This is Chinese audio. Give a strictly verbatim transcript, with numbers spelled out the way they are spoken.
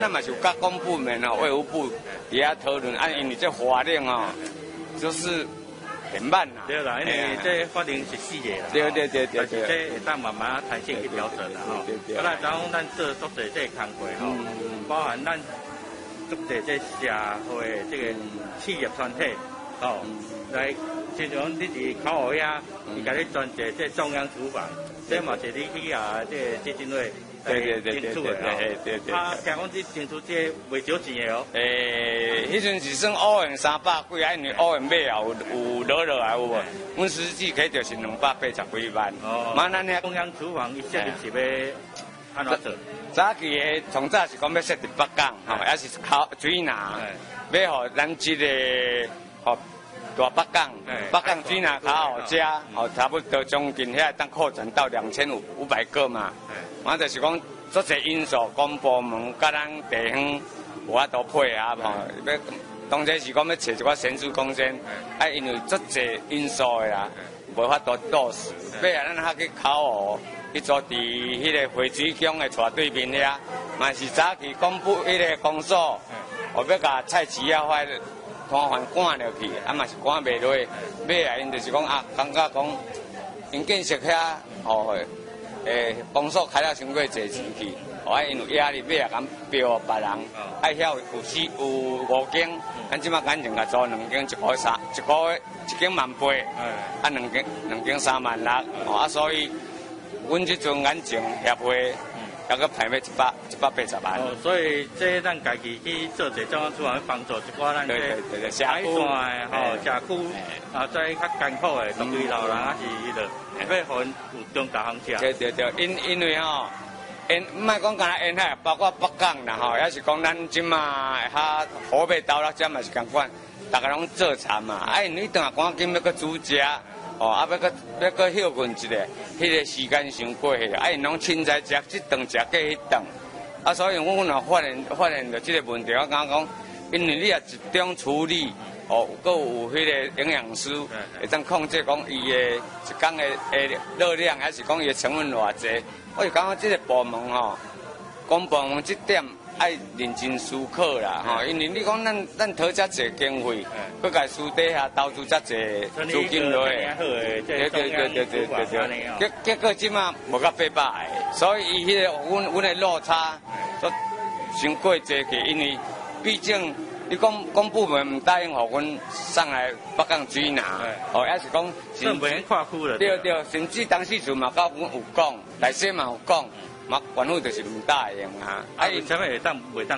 咱嘛是甲公部门哦、卫福部也要讨论，啊，因为这法令哦，就是很慢啦。 对啦，因为这法令是四个啦。 对对对对对。 但是这会当慢慢弹性去调整啦吼。 对对。 啊，咱讲咱做足侪这工作吼，包含咱足侪这社会这个企业团体哦，来，亲像你伫考学遐，伊甲你专接这中央厨房，这嘛是你去啊这基金会。 对对对对对对对对。 啊，听讲你争取这袂少钱的哦。 诶，迄阵是算乌元三百几，啊，因为乌元买啊有有落落来有无？阮实际起就是两百八十几万。哦。嘛，咱遐中央厨房伊设立是要安怎做？ 早期诶，从早是讲要设伫北港，吼，也是靠水南，要互咱即个吼大北港，北港水南较好食，吼，差不多将近遐当扩展到两千五五百个嘛。我就是讲，足侪因素，公部门甲咱地方有法度配合吼，要当然是讲要找一寡先进公司，啊，因为足侪因素的啦，无法度落实。尾啊，咱还去考学，去做伫迄个惠水乡的厝对面遐，嘛是早期公布迄个公所，后要甲菜市啊发摊贩赶落去，啊嘛是赶袂落。尾啊，因就是讲啊，感觉讲因建设遐哦。诶，公所开了伤过侪钱去，哦，啊，因有压力，尾也敢标别人，爱遐有四有五间，咱即马赶紧甲租两间，一个三，一个一间万八，啊，两间两间三万六，哦，啊，所以，阮即阵眼前协会，还阁排要一百一百八十万。哦， 所以这咱家己去做这中央厨房帮助一寡咱这海线的吼社区，啊，在较艰苦的独居老人啊是迄落。要互因有中大行食。 对对对，因因为吼，因唔莫讲干那沿海，包括北港啦吼，也是讲咱即马哈河北岛啦，这嘛是共款，大家拢做餐嘛。啊，因为等下赶紧要搁煮食，哦，啊要搁要搁休困一下，迄个时间伤过去，啊因拢凊彩食，即顿食过迄顿，啊所以阮阮也发现发现到即个问题，我感觉讲，因为你也集中处理。哦，搁有迄个营养师会当控制讲伊的一工的诶热量，还是讲伊的成分偌济。我就感觉即个部门吼，公部门即点爱认真思考啦吼，因为你讲咱咱讨遮济经费，搁甲私底下投资遮济资金落去，对对对对对对对，结结果即马无到八百个，所以伊迄个阮阮的落差，都伤过济去，因为毕竟。你讲公部门唔答应，互阮上来北港水拿，哦，也是讲政府很跨区了。 对对，甚至当时阵嘛，甲阮有讲，内底嘛有讲，嘛官府就是唔答应啊。 啊，为什么会当袂当？